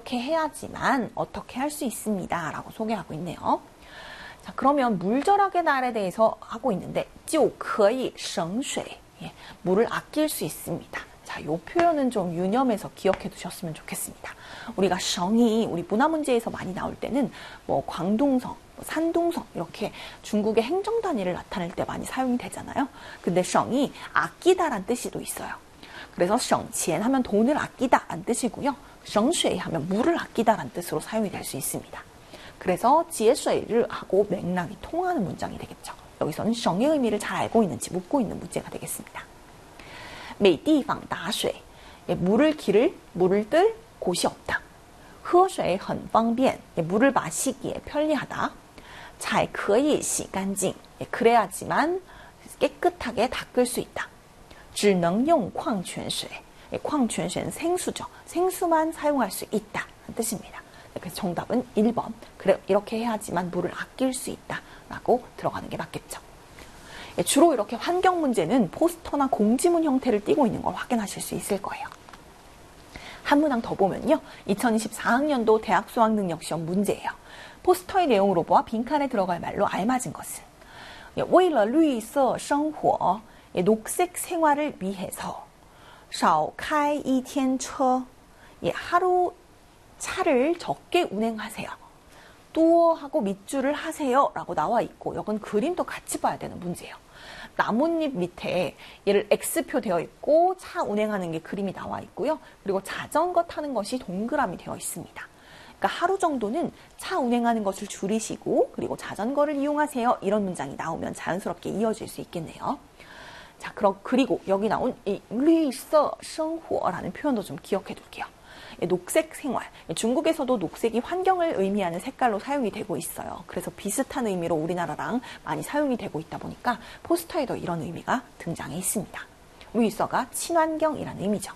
이렇게 해야지만 어떻게 할 수 있습니다. 라고 소개하고 있네요. 자, 그러면 물절약의 날에 대해서 하고 있는데 就可以省水. 예, 물을 아낄 수 있습니다. 자, 요 표현은 좀 유념해서 기억해 두셨으면 좋겠습니다. 우리가 성이 우리 문화 문제에서 많이 나올 때는 뭐 광둥성, 산둥성 이렇게 중국의 행정 단위를 나타낼 때 많이 사용이 되잖아요. 근데 성이 아끼다란 뜻이도 있어요. 그래서 省钱 하면 돈을 아끼다란 뜻이고요. 省水 하면 물을 아끼다란 뜻으로 사용이 될 수 있습니다. 그래서 节水를 하고 맥락이 통하는 문장이 되겠죠. 여기서는 省의 의미를 잘 알고 있는지 묻고 있는 문제가 되겠습니다. 没地方打水, 물을 뜰 곳이 없다. 喝水很方便, 물을 마시기에 편리하다. 才可以洗干净, 그래야지만 깨끗하게 닦을 수 있다. 只能用矿泉水, 矿泉水는 생수죠. 생수만 사용할 수 있다 뜻입니다. 그래서 정답은 1번. 그래, 이렇게 해야지만 물을 아낄 수 있다 라고 들어가는 게 맞겠죠. 주로 이렇게 환경 문제는 포스터나 공지문 형태를 띠고 있는 걸 확인하실 수 있을 거예요. 한 문항 더 보면요. 2024학년도 대학 수학능력시험 문제예요. 포스터의 내용으로 보아 빈칸에 들어갈 말로 알맞은 것은 为了绿色生活, 녹색 생활을 위해서 少开一天车, 하루 차를 적게 운행하세요. 또 하고 밑줄을 하세요 라고 나와 있고 여건 그림도 같이 봐야 되는 문제예요. 나뭇잎 밑에 얘를 X표 되어 있고 차 운행하는 게 그림이 나와 있고요. 그리고 자전거 타는 것이 동그라미 되어 있습니다. 그러니까 하루 정도는 차 운행하는 것을 줄이시고 그리고 자전거를 이용하세요. 이런 문장이 나오면 자연스럽게 이어질 수 있겠네요. 자, 그리고 여기 나온 이 绿色生活라는 표현도 좀 기억해 둘게요. 녹색 생활. 중국에서도 녹색이 환경을 의미하는 색깔로 사용이 되고 있어요. 그래서 비슷한 의미로 우리나라랑 많이 사용이 되고 있다 보니까 포스터에도 이런 의미가 등장해 있습니다. 绿色가 친환경이라는 의미죠.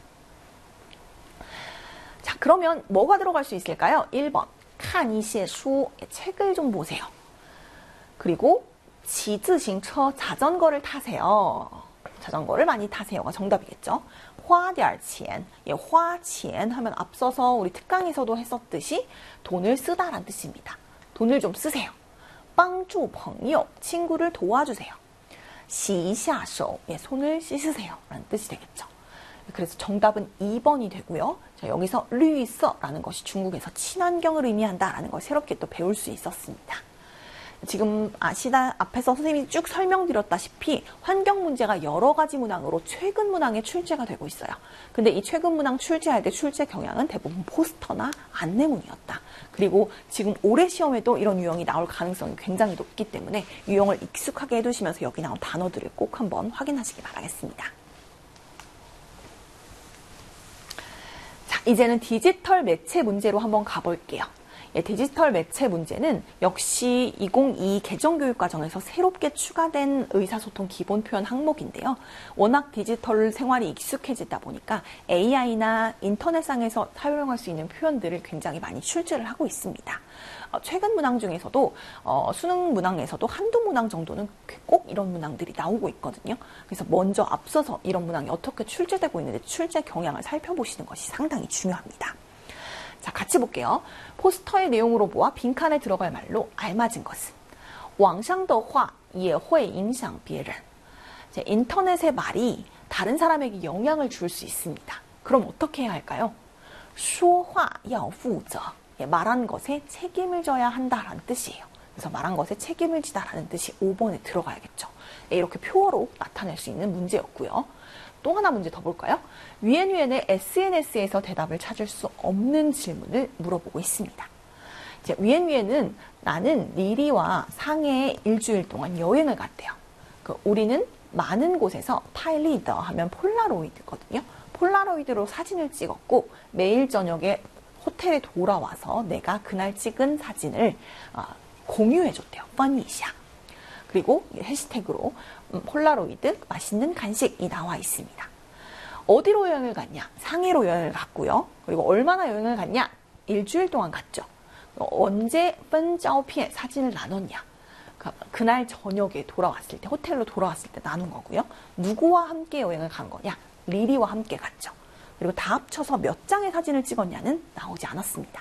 자, 그러면 뭐가 들어갈 수 있을까요? 1번. 看一些书. 책을 좀 보세요. 그리고 骑自行车. 자전거를 타세요. 자전거를 많이 타세요가 정답이겠죠. 花点钱, 화钱 하면 앞서서 우리 특강에서도 했었듯이 돈을 쓰다란 뜻입니다. 돈을 좀 쓰세요. 帮助朋友, 친구를 도와주세요. 洗一下手, 손을 씻으세요 라는 뜻이 되겠죠. 그래서 정답은 2번이 되고요. 자, 여기서 绿色라는 것이 중국에서 친환경을 의미한다라는 걸 새롭게 또 배울 수 있었습니다. 지금 앞에서 선생님이 쭉 설명드렸다시피 환경 문제가 여러 가지 문항으로 최근 문항에 출제가 되고 있어요. 근데 이 최근 문항 출제할 때 출제 경향은 대부분 포스터나 안내문이었다. 그리고 지금 올해 시험에도 이런 유형이 나올 가능성이 굉장히 높기 때문에 유형을 익숙하게 해두시면서 여기 나온 단어들을 꼭 한번 확인하시기 바라겠습니다. 자, 이제는 디지털 매체 문제로 한번 가볼게요. 디지털 매체 문제는 역시 2022 개정교육과정에서 새롭게 추가된 의사소통 기본 표현 항목인데요. 워낙 디지털 생활이 익숙해지다 보니까 AI나 인터넷상에서 사용할 수 있는 표현들을 굉장히 많이 출제를 하고 있습니다. 최근 문항 중에서도 수능 문항에서도 한두 문항 정도는 꼭 이런 문항들이 나오고 있거든요. 그래서 먼저 앞서서 이런 문항이 어떻게 출제되고 있는지 출제 경향을 살펴보시는 것이 상당히 중요합니다. 자, 같이 볼게요. 포스터의 내용으로 보아 빈칸에 들어갈 말로 알맞은 것은 网上的话也会影响别人. 인터넷의 말이 다른 사람에게 영향을 줄 수 있습니다. 그럼 어떻게 해야 할까요? 说话要负责. 말한 것에 책임을 져야 한다라는 뜻이에요. 그래서 말한 것에 책임을 지다라는 뜻이 5번에 들어가야겠죠. 이렇게 표어로 나타낼 수 있는 문제였고요. 또 하나 문제 더 볼까요? 위엔위엔의 SNS에서 대답을 찾을 수 없는 질문을 물어보고 있습니다. 이제 위엔위엔은 나는 리리와 상해에 일주일 동안 여행을 갔대요. 우리는 많은 곳에서 타일리더 하면 폴라로이드거든요. 폴라로이드로 사진을 찍었고 매일 저녁에 호텔에 돌아와서 내가 그날 찍은 사진을 공유해줬대요. 펀이샤. 그리고 해시태그로 폴라로이드 맛있는 간식이 나와 있습니다. 어디로 여행을 갔냐? 상해로 여행을 갔고요. 그리고 얼마나 여행을 갔냐? 일주일 동안 갔죠. 언제 펀자오피에 사진을 나눴냐? 그날 저녁에 돌아왔을 때, 호텔로 돌아왔을 때 나눈 거고요. 누구와 함께 여행을 간 거냐? 리리와 함께 갔죠. 그리고 다 합쳐서 몇 장의 사진을 찍었냐는 나오지 않았습니다.